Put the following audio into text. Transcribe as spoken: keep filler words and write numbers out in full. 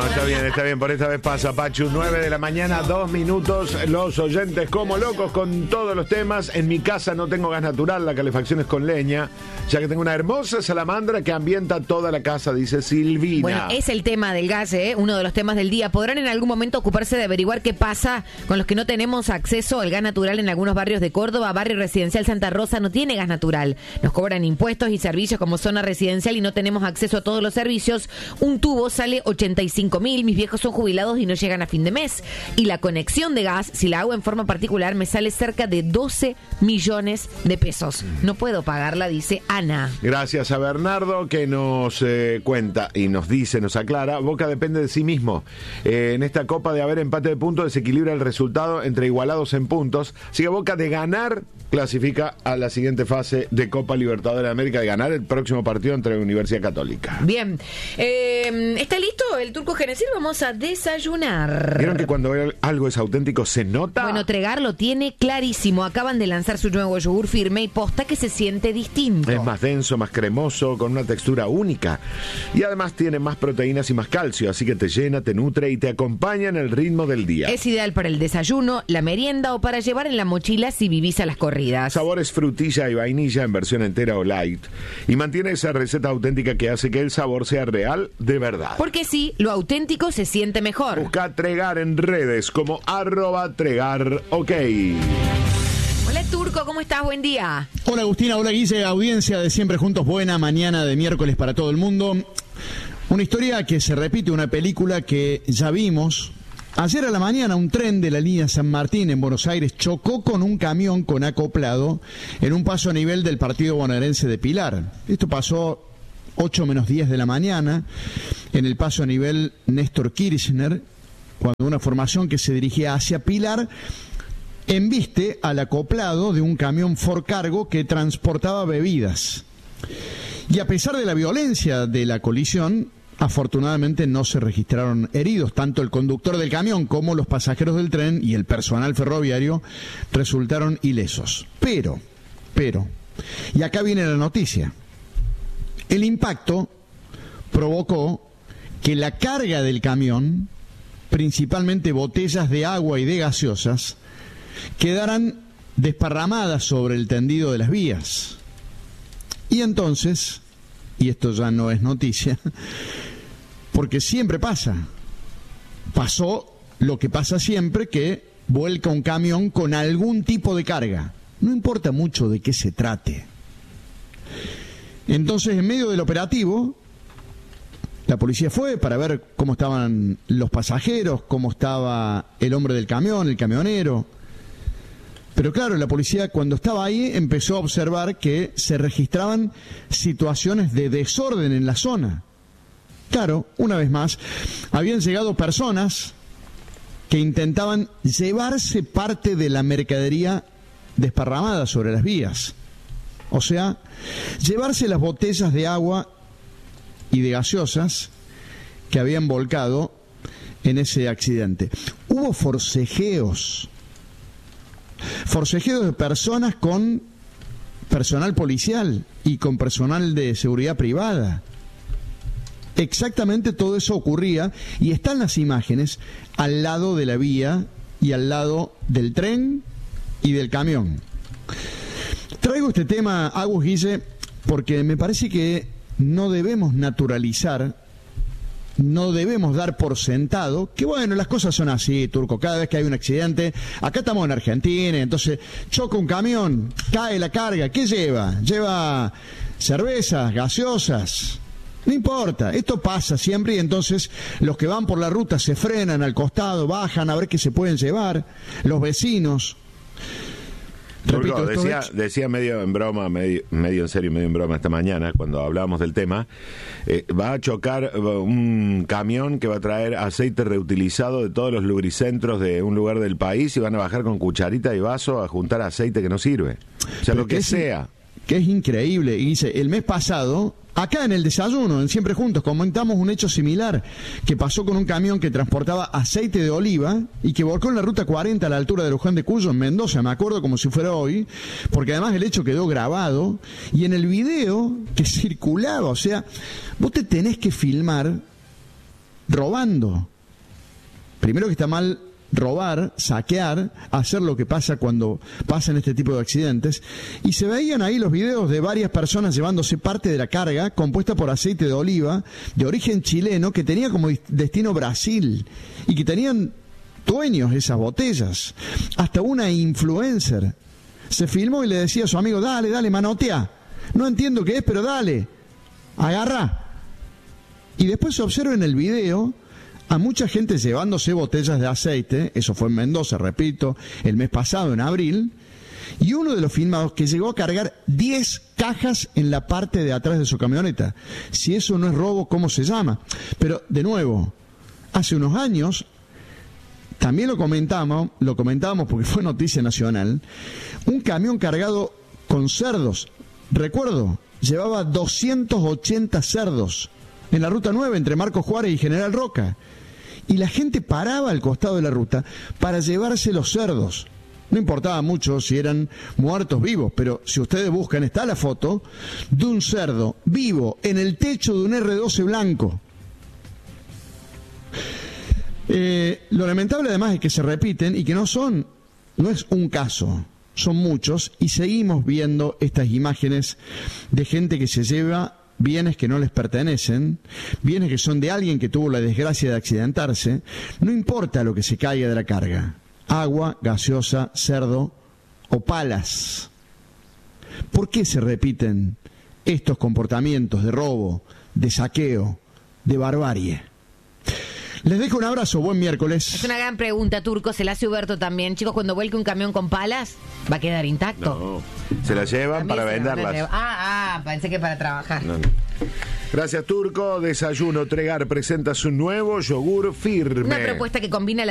No, está bien, está bien. Por esta vez pasa, Pachu. nueve de la mañana, dos minutos. Los oyentes como locos con todos los temas. En mi casa no tengo gas natural, la calefacción es con leña, ya que tengo una hermosa salamandra que ambienta toda la casa, dice Silvina. Bueno, es el tema del gas, ¿eh? Uno de los temas del día. ¿Podrán en algún momento ocuparse de averiguar qué pasa con los que no tenemos acceso al gas natural en algunos barrios de Córdoba? Barrio Residencial Santa Rosa no tiene gas natural. Nos cobran impuestos y servicios como zona residencial y no tenemos acceso a todos los servicios. Un tubo sale ochenta y cinco mil, mis viejos son jubilados y no llegan a fin de mes. Y la conexión de gas, si la hago en forma particular, me sale cerca de doce millones de pesos. No puedo pagarla, dice Ana. Gracias a Bernardo que nos eh, cuenta y nos dice, nos aclara, Boca depende de sí mismo. Eh, en esta copa de haber empate de puntos desequilibra el resultado entre igualados en puntos. Así que Boca de ganar clasifica a la siguiente fase de Copa Libertadores de América, de ganar el próximo partido entre la Universidad Católica. Bien. Eh, ¿Está listo el Turco Genesil? Vamos a desayunar. ¿Vieron que cuando algo es auténtico se nota? Bueno, Tregar lo tiene clarísimo. Acaban de lanzar su nuevo yogur firme y posta que se siente distinto. Es más denso, más cremoso, con una textura única. Y además tiene más proteínas y más calcio, así que te llena, te nutre y te acompaña en el ritmo del día. Es ideal para el desayuno, la merienda o para llevar en la mochila si vivís a las corridas. Sabores frutilla y vainilla en versión entera o light. Y mantiene esa receta auténtica que hace que el sabor sea real de verdad. Porque sí, lo auténtico se siente mejor. Busca Tregar en redes como arroba Tregar, ok. Hola Turco, ¿cómo estás? Buen día. Hola Agustina, hola Guille, audiencia de Siempre Juntos, buena mañana de miércoles para todo el mundo. Una historia que se repite, una película que ya vimos. Ayer a la mañana un tren de la línea San Martín en Buenos Aires chocó con un camión con acoplado en un paso a nivel del partido bonaerense de Pilar. Esto pasó ocho menos diez de la mañana en el paso a nivel Néstor Kirchner, cuando una formación que se dirigía hacia Pilar embiste al acoplado de un camión Ford Cargo que transportaba bebidas. Y a pesar de la violencia de la colisión, afortunadamente no se registraron heridos. Tanto el conductor del camión como los pasajeros del tren y el personal ferroviario resultaron ilesos. Pero, pero, y acá viene la noticia, el impacto provocó que la carga del camión, principalmente botellas de agua y de gaseosas, quedaran desparramadas sobre el tendido de las vías. Y entonces, y esto ya no es noticia, porque siempre pasa, pasó lo que pasa siempre, que vuelca un camión con algún tipo de carga, no importa mucho de qué se trate. Entonces, en medio del operativo, la policía fue para ver cómo estaban los pasajeros, cómo estaba el hombre del camión, el camionero. Pero claro, la policía cuando estaba ahí empezó a observar que se registraban situaciones de desorden en la zona. Claro, una vez más, habían llegado personas que intentaban llevarse parte de la mercadería desparramada sobre las vías. O sea, llevarse las botellas de agua y de gaseosas que habían volcado en ese accidente. Hubo forcejeos. Forcejeos de personas con personal policial y con personal de seguridad privada. Exactamente todo eso ocurría y están las imágenes al lado de la vía y al lado del tren y del camión. Traigo este tema, Agus, Guille, porque me parece que no debemos naturalizar, no debemos dar por sentado que, bueno, las cosas son así, Turco, cada vez que hay un accidente, acá estamos en Argentina, entonces choca un camión, cae la carga, ¿qué lleva? Lleva cervezas, gaseosas, no importa, esto pasa siempre y entonces los que van por la ruta se frenan al costado, bajan a ver qué se pueden llevar, los vecinos. Repito, Repito, decía, hechos... decía medio en broma, medio, medio en serio y medio en broma esta mañana, cuando hablábamos del tema, eh, va a chocar un camión que va a traer aceite reutilizado de todos los lubricentros de un lugar del país y van a bajar con cucharita y vaso a juntar aceite que no sirve. O sea, Pero lo que, que sea. Que es increíble. Y dice, el mes pasado, acá en el desayuno, en Siempre Juntos, comentamos un hecho similar que pasó con un camión que transportaba aceite de oliva y que volcó en la ruta cuarenta a la altura de Luján de Cuyo, en Mendoza, me acuerdo como si fuera hoy, porque además el hecho quedó grabado y en el video que circulaba, o sea, vos te tenés que filmar robando. Primero que está mal robar, saquear, hacer lo que pasa cuando pasan este tipo de accidentes. Y se veían ahí los videos de varias personas llevándose parte de la carga compuesta por aceite de oliva de origen chileno que tenía como destino Brasil y que tenían dueños esas botellas. Hasta una influencer se filmó y le decía a su amigo: dale, dale, manotea, no entiendo qué es, pero dale, agarra. Y después se observa en el video a mucha gente llevándose botellas de aceite. Eso fue en Mendoza, repito, el mes pasado, en abril. Y uno de los filmados que llegó a cargar diez cajas en la parte de atrás de su camioneta. Si eso no es robo, ¿cómo se llama? Pero, de nuevo, hace unos años, también lo comentamos, lo comentábamos porque fue noticia nacional, un camión cargado con cerdos. Recuerdo, llevaba doscientos ochenta cerdos en la ruta nueve entre Marcos Juárez y General Roca. Y la gente paraba al costado de la ruta para llevarse los cerdos. No importaba mucho si eran muertos vivos, pero si ustedes buscan, está la foto de un cerdo vivo en el techo de un erre doce blanco. Eh, lo lamentable además es que se repiten y que no son, no es un caso, son muchos, y seguimos viendo estas imágenes de gente que se lleva bienes que no les pertenecen, bienes que son de alguien que tuvo la desgracia de accidentarse. No importa lo que se caiga de la carga: agua, gaseosa, cerdo o palas. ¿Por qué se repiten estos comportamientos de robo, de saqueo, de barbarie? Les dejo un abrazo, buen miércoles. Es una gran pregunta, Turco, se la hace Huberto también. Chicos, cuando vuelque un camión con palas, ¿va a quedar intacto? No, se la llevan También para se venderlas. lleva- Ah, ah, pensé que para trabajar. No, no. Gracias, Turco. Desayuno Tregar presenta su nuevo yogur firme. Una propuesta que combina la